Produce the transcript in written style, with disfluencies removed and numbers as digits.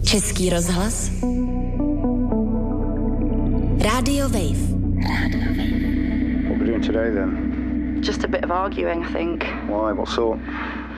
Český rozhlas. Radio Wave. What are we doing today then? Just a bit of arguing, I think. Why? What sort?